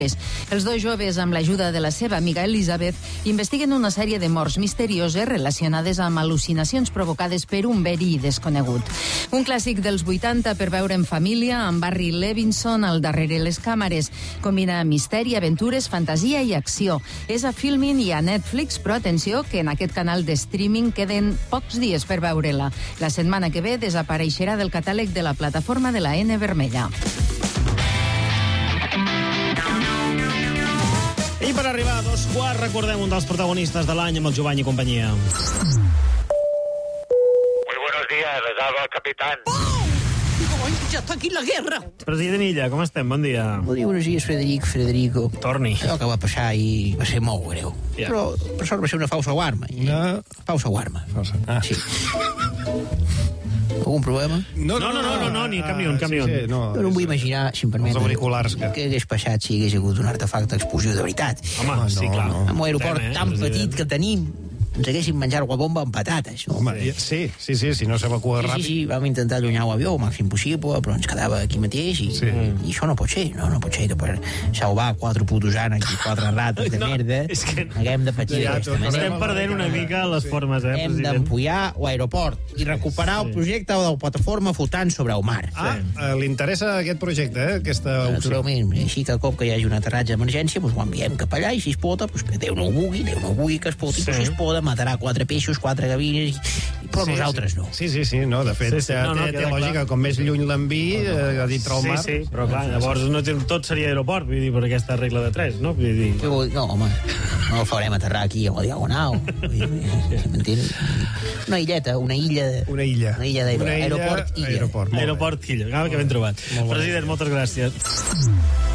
Els dos joves, amb l'ajuda de la seva amiga Elizabeth, investiguen una sèrie de morts misterioses relacionades amb al·lucinacions provocades per un verí desconegut. Un clàssic dels 80 per veure en família, amb Barry Levinson al darrere les càmeres. Combina misteri, aventures, fantasia i acció. És a Filmin i a Netflix, però atenció que en aquest canal de streaming queden pocs dies per veure-la. La setmana que ve desapareixerà del catàleg de la plataforma de la N vermella. I per arribar a 2:15 recordem un dels protagonistes de l'any amb el Jovany i companyia. Muy buenos días, les habla el capitán. ¡Ay, ya está aquí la guerra! President Illa, com estem? Bon dia. Bon dia, buenos días, Federico. Torni. Allò que va passar ahir va ser molt greu. Ja. Però, per sort, va ser una falsa alarma. Falsa alarma. Sí. Algun problema? No, ni cap ni un. Sí, no, Jo no em vull imaginar, si em permet, els auriculars què hagués passat si hagués hagut un artefacte d'explosió de veritat. Home, sí, clar. Amb un aeroport tan petit que tenim, ens haguéssim menjat la bomba amb patates. No? Home, sí, si no s'evacua ràpid. Sí, vam intentar allunyar l'avió el màxim possible, però ens quedava aquí mateix i això no pot ser, no pot ser que per salvar 4 putos ànecs i 4 rates de merda és que haguem de patir d'aquesta manera. Estem perdent una mica les formes, Hem president? d'empullar l'aeroport i recuperar el projecte de la plataforma flotant sobre el mar. Li interessa aquest projecte, aquesta opció? Naturalment, així que cop que hi hagi un aterratge d'emergència, doncs ho enviem cap allà i si es plota, doncs que Déu no ho vulgui que es ploti, però si es plota matarà 4 peixos, 4 gavines, però nosaltres no. Sí, no, de fet, té lògica, com més lluny l'enví, a dintre el mar... Sí, però clar, llavors tot seria aeroport, vull dir, per aquesta regla de 3, no? Vull dir... No, home, no el farem aterrar aquí a la Diagonal. M'entén? Una illa. Una illa Aeroport Illa. Aeroport Illa, que ben trobat. President, moltes gràcies.